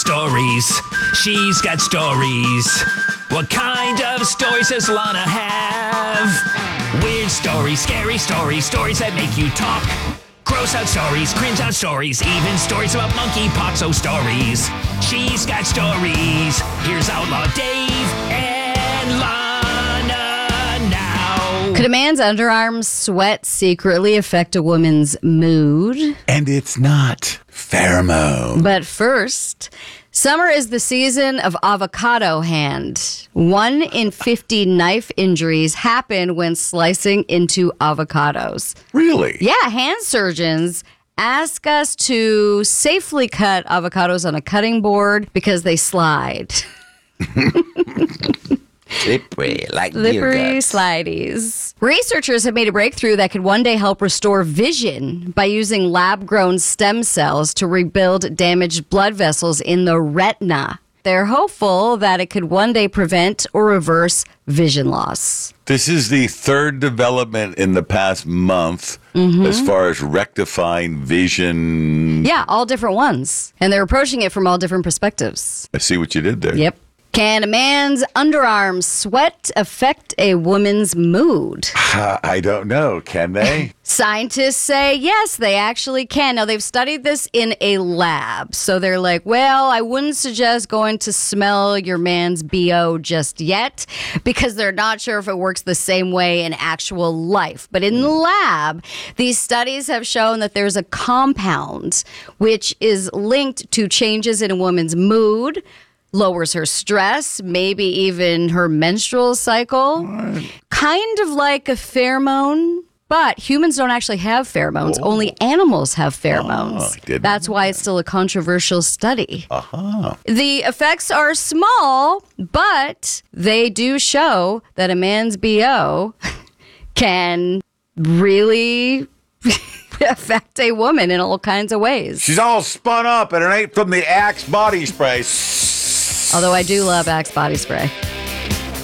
stories. She's got stories. What kind of stories does Lana have? Weird stories, scary stories, stories that make you talk. Gross out stories, cringe out stories, even stories about monkeypox. Oh, stories. She's got stories. Here's Outlaw Dave and Lana now. Could a man's underarms sweat secretly affect a woman's mood? And it's not pheromone. But first, summer is the season of avocado hand. 1 in 50 knife injuries happen when slicing into avocados. Really? Yeah, hand surgeons ask us to safely cut avocados on a cutting board because they slide. Slippery, like Slippery deer guts. slideys. Researchers have made a breakthrough that could one day help restore vision by using lab-grown stem cells to rebuild damaged blood vessels in the retina. They're hopeful that it could one day prevent or reverse vision loss. This is the third development in the past month as far as rectifying vision. Yeah, all different ones. And they're approaching it from all different perspectives. I see what you did there. Yep. Can a man's underarm sweat affect a woman's mood? I don't know. Can they? Scientists say yes, they actually can. Now, they've studied this in a lab. So they're like, well, I wouldn't suggest going to smell your man's BO just yet because they're not sure if it works the same way in actual life. But in the lab, these studies have shown that there's a compound which is linked to changes in a woman's mood, lowers her stress, maybe even her menstrual cycle. Kind of like a pheromone, but humans don't actually have pheromones. Only animals have pheromones. That's why it's still a controversial study. The effects are small, but they do show that a man's BO can really affect a woman in all kinds of ways. She's all spun up and it ain't from the Axe body spray. Although I do love Axe body spray.